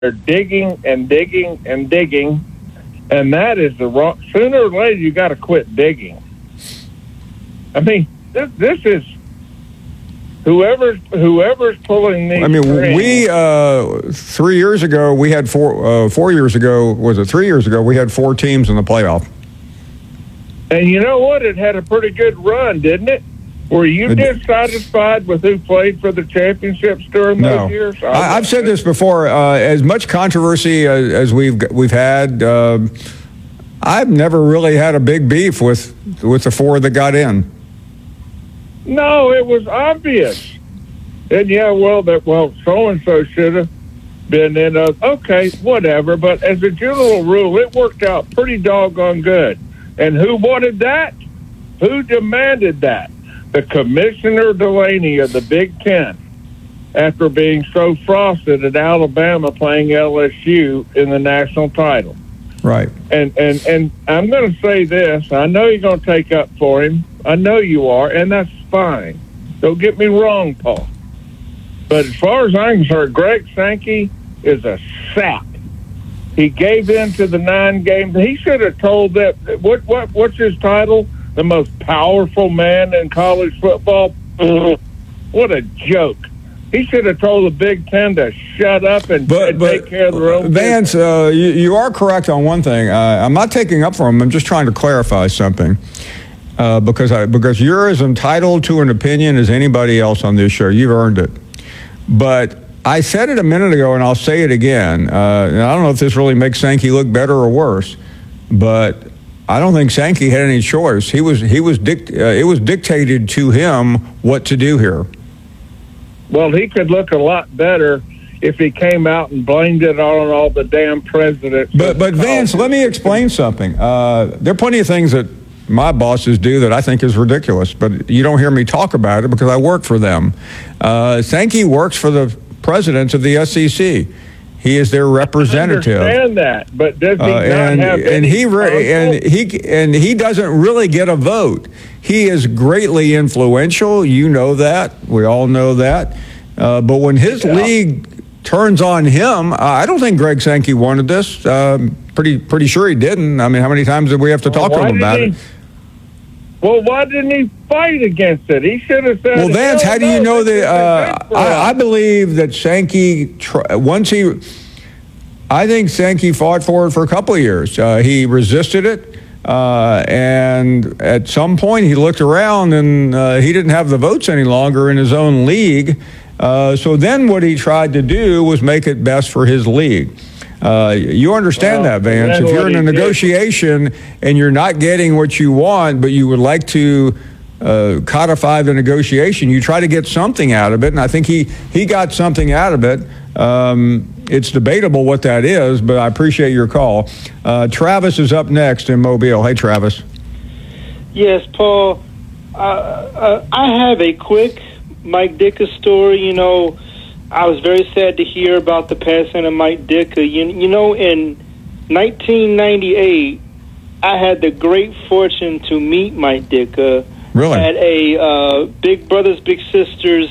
digging and digging and digging, and that is the wrong. Sooner or later, you got to quit digging. I mean, this is whoever's pulling these. I mean, strings. we 3 years ago we had 4 years ago, was it 3 years ago, we had 4 teams in the playoff. And you know what? It had a pretty good run, didn't it? Were you dissatisfied with who played for the championships during those years? I've said this before. As much controversy as we've had, I've never really had a big beef with the 4 that got in. No, it was obvious. And so and so should have been in. Okay, whatever. But as a general rule, it worked out pretty doggone good. And who wanted that? Who demanded that? The Commissioner Delaney of the Big Ten, after being so frosted at Alabama playing LSU in the national title. Right. And I'm going to say this. I know you're going to take up for him. I know you are, and that's fine. Don't get me wrong, Paul. But as far as I'm concerned, Greg Sankey is a sap. He gave in to the 9 games. He should have told that. What's his title? The most powerful man in college football. What a joke. He should have told the Big Ten to shut up and take care of their own Vance, you are correct on one thing. I'm not taking up for him. I'm just trying to clarify something. Because you're as entitled to an opinion as anybody else on this show. You've earned it. But I said it a minute ago, and I'll say it again. And I don't know if this really makes Sankey look better or worse, but I don't think Sankey had any choice. It was dictated to him what to do here. Well, he could look a lot better if he came out and blamed it on all the damn presidents. But Vance, let me explain something. There are plenty of things that my bosses do that I think is ridiculous, but you don't hear me talk about it because I work for them. Sankey works for the presidents of the SEC. He is their representative. I understand that, but does he not have and he doesn't really get a vote. He is greatly influential. You know that. We all know that. But when his league turns on him, I don't think Greg Sankey wanted this. Pretty sure he didn't. I mean, how many times did we have to talk to him about it? Well, why didn't he fight against it? He should have said. Well, Vance, how do you know that? I believe that Sankey, I think Sankey fought for it for a couple of years. He resisted it, and at some point he looked around and he didn't have the votes any longer in his own league. So then what he tried to do was make it best for his league. You understand that, Vance. If you're in a negotiation and you're not getting what you want, but you would like to codify the negotiation, you try to get something out of it, and I think he got something out of it. It's debatable what that is, but I appreciate your call. Travis is up next in Mobile. Hey, Travis. Yes, Paul. I have a quick Mike Ditka story. You know, I was very sad to hear about the passing of Mike Ditka. You know, in 1998, I had the great fortune to meet Mike Ditka at a Big Brothers Big Sisters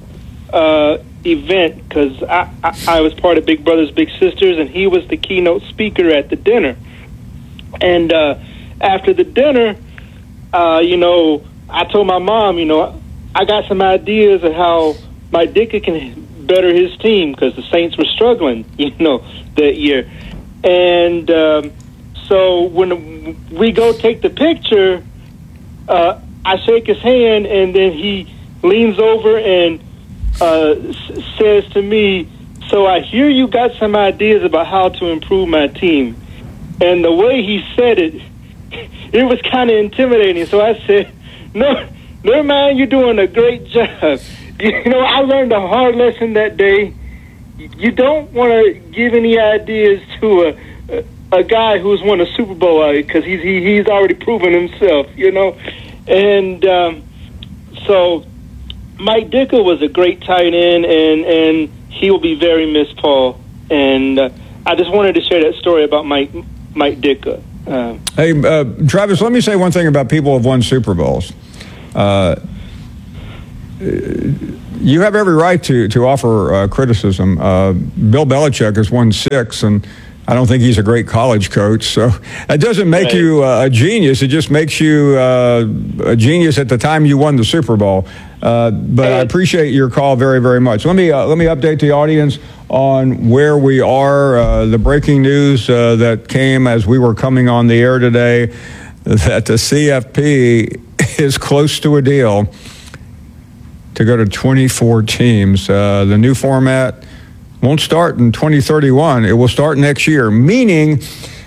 event, because I was part of Big Brothers Big Sisters, and he was the keynote speaker at the dinner. And after the dinner, you know, I told my mom, you know, I got some ideas of how Mike Ditka can better his team, because the Saints were struggling, you know, that year. And so when we go take the picture, I shake his hand, and then he leans over and says to me, "So I hear you got some ideas about how to improve my team." And the way he said it, it was kind of intimidating. So I said, "No, never mind, you're doing a great job." You know, I learned a hard lesson that day. You don't want to give any ideas to a guy who's won a Super Bowl, because he's already proven himself, you know. And so Mike Ditka was a great tight end, and he will be very missed, Paul. And I just wanted to share that story about Mike Ditka. Hey, Travis, let me say one thing about people who have won Super Bowls. you have every right to offer criticism. Bill Belichick has won 6, and I don't think he's a great college coach. So that doesn't make you a genius. It just makes you a genius at the time you won the Super Bowl. But I appreciate your call very, very much. Let me update the audience on where we are. The breaking news that came as we were coming on the air today, that the CFP is close to a deal to go to 24 teams. The new format won't start in 2031. It will start next year, meaning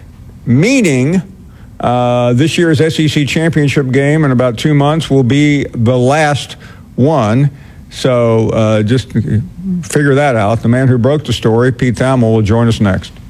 this year's SEC championship game in about 2 months will be the last one. So just figure that out. The man who broke the story, Pete Thamel, will join us next.